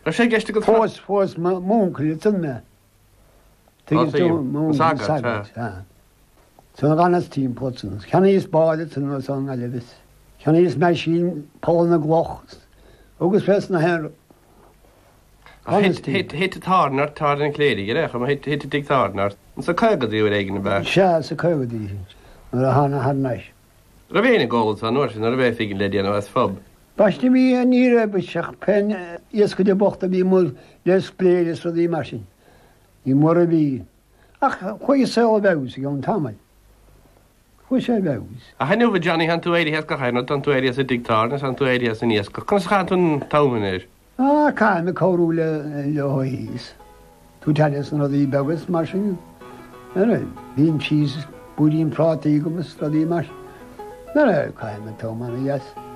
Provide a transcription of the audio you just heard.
Tá sé geiste go Fós múncail tunna. Sun ganas tím potsens. Can is báide tun was an levis. Can is me sin Paul na glochs. Agus fest na her. hit tánar tá an léige hit digtánar. Sa caigadíú aigen be. Se sa cogadí a hána hanneis. Ra bhéna ggóil an nuir sin ar bheith figin le déanana as fob. Basti mí a ní be seach pen iesco de bochta bí mú les pléiles a dí mar sin. Í mor a bhí. Ach chuig sé bhegus an tamil. Chu sé bhegus. A henú bh Johnny han tú éidir heas go chaine an tú éidir sa digtána an tú éidir san níosco. Chun chaún támanéir. Á cai me choú le hís. Tú teas an í begus mar sin. Bhín tíos buín prátaí go a dí mar. Na cai me tóman yes.